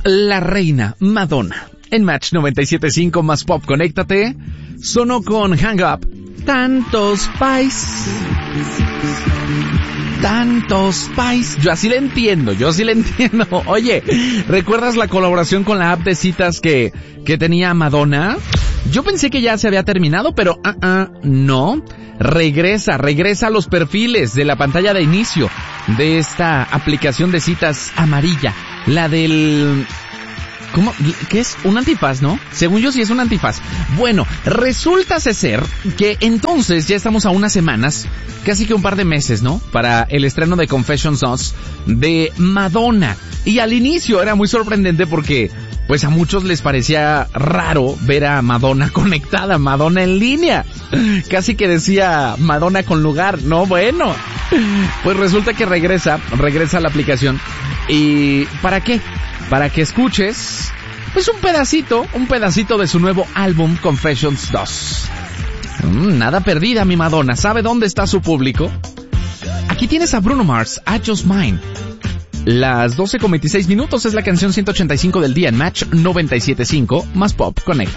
la reina Madonna. En Match 97.5 más Pop, conéctate. Sonó con Hang Up. Tantos Spice. Yo así le entiendo. Oye, ¿recuerdas la colaboración con la app de citas que tenía Madonna? Yo pensé que ya se había terminado, pero no. Regresa a los perfiles de la pantalla de inicio de esta aplicación de citas amarilla. La del... ¿Cómo? ¿Qué es? Un antifaz, ¿no? Según yo sí es un antifaz. Bueno, resulta ser que entonces ya estamos a unas semanas, casi que un par de meses, ¿no? Para el estreno de Confessions 2 de Madonna. Y al inicio era muy sorprendente porque, pues a muchos les parecía raro ver a Madonna conectada, Madonna en línea. Casi que decía Madonna con lugar, ¿no? Bueno, pues resulta que regresa a la aplicación. ¿Y para qué? Para que escuches, pues un pedacito de su nuevo álbum Confessions 2. Nada perdida mi Madonna, ¿sabe dónde está su público? Aquí tienes a Bruno Mars, I Just Mine. Las 12:26 es la canción 185 del día en Match 97.5 más Pop Connect.